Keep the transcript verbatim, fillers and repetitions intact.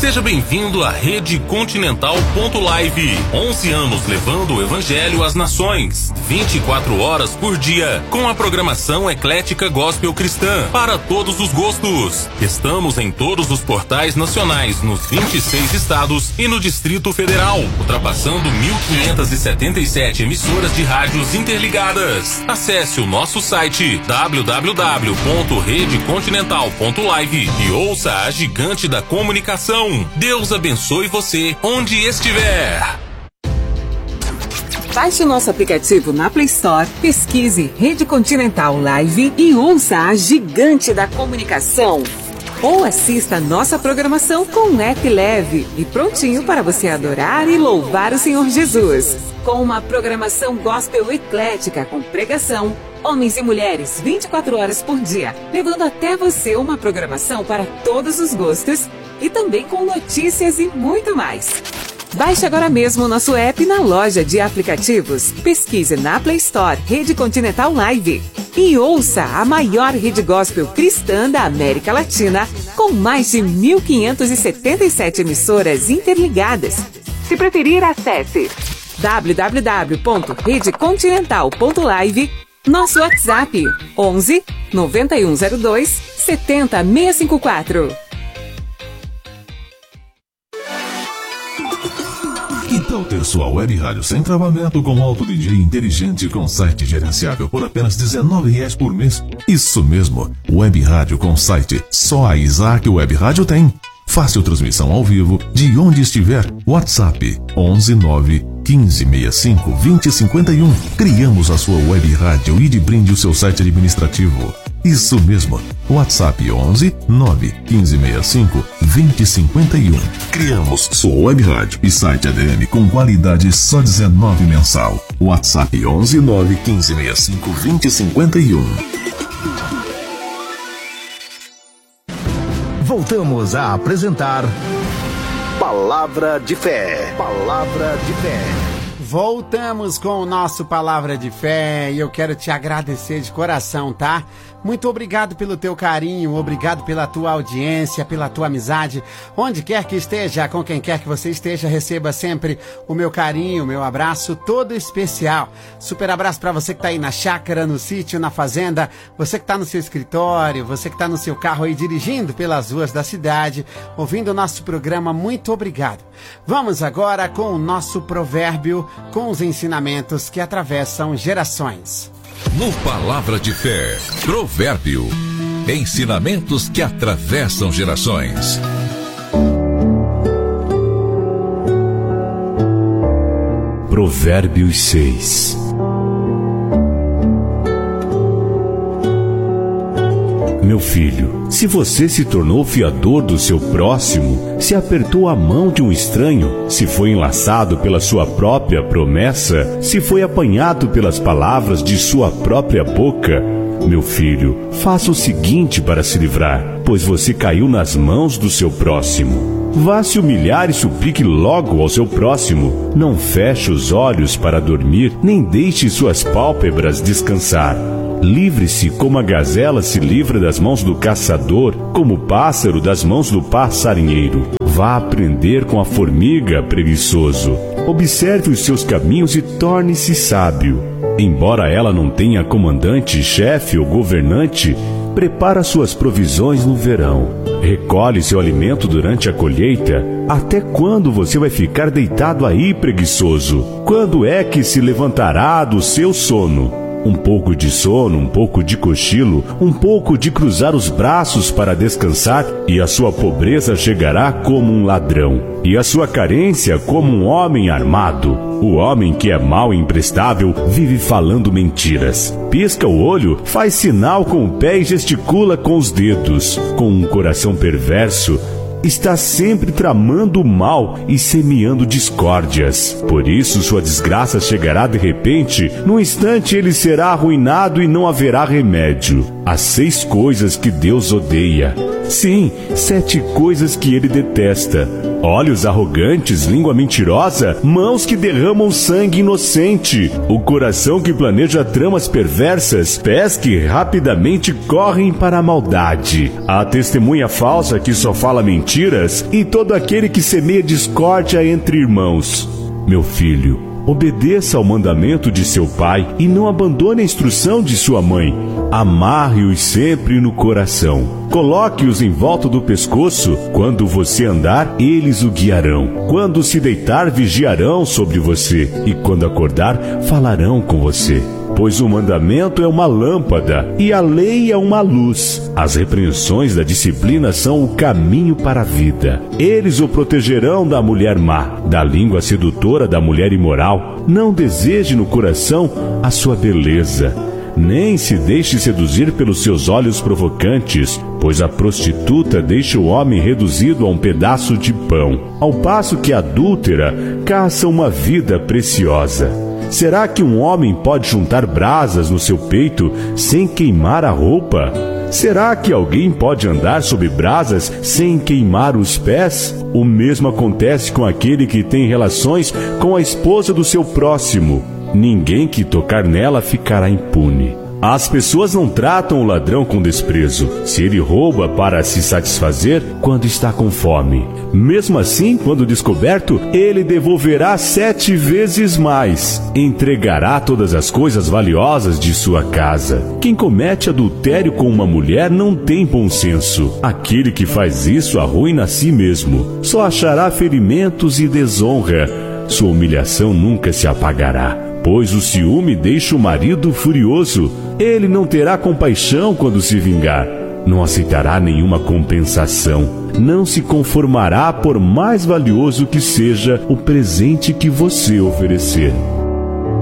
Seja bem-vindo à Rede Continental ponto live. onze anos levando o Evangelho às nações. vinte e quatro horas por dia, com a programação eclética gospel cristã para todos os gostos. Estamos em todos os portais nacionais, nos vinte e seis estados e no Distrito Federal, ultrapassando mil quinhentas e setenta e sete emissoras de rádios interligadas. Acesse o nosso site w w w ponto rede continental ponto live e ouça a gigante da comunicação. Deus abençoe você onde estiver. Baixe o nosso aplicativo na Play Store, pesquise Rede Continental Live e ouça a gigante da comunicação. Ou assista a nossa programação com um app leve e prontinho para você adorar e louvar o Senhor Jesus. Com uma programação gospel eclética com pregação, homens e mulheres vinte e quatro horas por dia, levando até você uma programação para todos os gostos e também com notícias e muito mais. Baixe agora mesmo o nosso app na loja de aplicativos. Pesquise na Play Store Rede Continental Live e ouça a maior rede gospel cristã da América Latina, com mais de mil quinhentas e setenta e sete emissoras interligadas. Se preferir, acesse w w w ponto rede continental ponto live, nosso WhatsApp onze, noventa e um zero dois, setenta, seiscentos e cinquenta e quatro. Que tal ter sua web rádio sem travamento com Auto D J inteligente com site gerenciável por apenas dezenove reais por mês? Isso mesmo, web rádio com site. Só a Isaac Web Rádio tem. Fácil transmissão ao vivo de onde estiver. WhatsApp onze nove quinze sessenta e cinco vinte cinquenta e um. Criamos a sua web rádio e de brinde o seu site administrativo. Isso mesmo, WhatsApp onze nove quinze sessenta e cinco vinte cinquenta e um. Criamos sua web rádio e site A D M com qualidade só dezenove mensal. WhatsApp onze nove quinze sessenta e cinco vinte cinquenta e um. Voltamos a apresentar Palavra de Fé. Palavra de Fé. Voltamos com o nosso Palavra de Fé e eu quero te agradecer de coração, tá? Muito obrigado pelo teu carinho, obrigado pela tua audiência, pela tua amizade. Onde quer que esteja, com quem quer que você esteja, receba sempre o meu carinho, o meu abraço todo especial. Super abraço para você que tá aí na chácara, no sítio, na fazenda, você que tá no seu escritório, você que tá no seu carro aí dirigindo pelas ruas da cidade, ouvindo o nosso programa, muito obrigado. Vamos agora com o nosso provérbio, com os ensinamentos que atravessam gerações. No Palavra de Fé, provérbio, ensinamentos que atravessam gerações. Provérbios seis. Meu filho, se você se tornou fiador do seu próximo, se apertou a mão de um estranho, se foi enlaçado pela sua própria promessa, se foi apanhado pelas palavras de sua própria boca, meu filho, faça o seguinte para se livrar, pois você caiu nas mãos do seu próximo. Vá se humilhar e suplique logo ao seu próximo. Não feche os olhos para dormir, nem deixe suas pálpebras descansar. Livre-se como a gazela se livra das mãos do caçador, como o pássaro das mãos do passarinheiro. Vá aprender com a formiga, preguiçoso. Observe os seus caminhos e torne-se sábio. Embora ela não tenha comandante, chefe ou governante, prepara suas provisões no verão. Recolhe seu alimento durante a colheita. Até quando você vai ficar deitado aí, preguiçoso? Quando é que se levantará do seu sono? Um pouco de sono, um pouco de cochilo, um pouco de cruzar os braços para descansar, e a sua pobreza chegará como um ladrão, e a sua carência como um homem armado. O homem que é mau e imprestável vive falando mentiras. Pisca o olho, faz sinal com o pé e gesticula com os dedos. Com um coração perverso, está sempre tramando o mal e semeando discórdias. Por isso sua desgraça chegará de repente, num instante ele será arruinado e não haverá remédio. As seis coisas que Deus odeia. Sim, sete coisas que ele detesta. Olhos arrogantes, língua mentirosa, mãos que derramam sangue inocente, o coração que planeja tramas perversas, pés que rapidamente correm para a maldade, a testemunha falsa que só fala mentiras e todo aquele que semeia discórdia entre irmãos. Meu filho, obedeça ao mandamento de seu pai e não abandone a instrução de sua mãe. Amarre-os sempre no coração. Coloque-os em volta do pescoço. Quando você andar, eles o guiarão. Quando se deitar, vigiarão sobre você. E quando acordar, falarão com você. Pois o mandamento é uma lâmpada e a lei é uma luz. As repreensões da disciplina são o caminho para a vida. Eles o protegerão da mulher má, da língua sedutora da mulher imoral. Não deseje no coração a sua beleza, nem se deixe seduzir pelos seus olhos provocantes, pois a prostituta deixa o homem reduzido a um pedaço de pão, ao passo que a adúltera caça uma vida preciosa. Será que um homem pode juntar brasas no seu peito sem queimar a roupa? Será que alguém pode andar sob brasas sem queimar os pés? O mesmo acontece com aquele que tem relações com a esposa do seu próximo. Ninguém que tocar nela ficará impune. As pessoas não tratam o ladrão com desprezo, se ele rouba para se satisfazer quando está com fome. Mesmo assim, quando descoberto, ele devolverá sete vezes mais. Entregará todas as coisas valiosas de sua casa. Quem comete adultério com uma mulher não tem bom senso. Aquele que faz isso arruina a si mesmo. Só achará ferimentos e desonra. Sua humilhação nunca se apagará. Pois o ciúme deixa o marido furioso. Ele não terá compaixão quando se vingar. Não aceitará nenhuma compensação. Não se conformará por mais valioso que seja o presente que você oferecer.